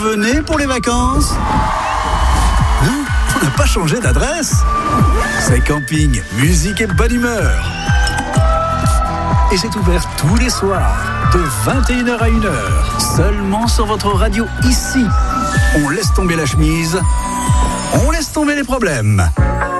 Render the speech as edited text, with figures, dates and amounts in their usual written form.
venez pour les vacances? Non, on n'a pas changé d'adresse. C'est camping, musique et bonne humeur. Et c'est ouvert tous les soirs, de 21h à 1h, seulement sur votre radio ici. On laisse tomber la chemise, on laisse tomber les problèmes.